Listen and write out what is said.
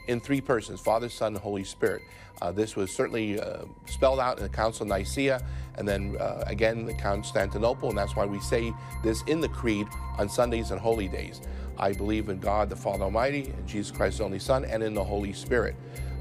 in three persons, Father, Son, and Holy Spirit. This was certainly spelled out in the Council of Nicaea, and then again the Constantinople, and that's why we say this in the Creed on Sundays and holy days. I believe in God the Father Almighty, in Jesus Christ, His only Son, and in the Holy Spirit.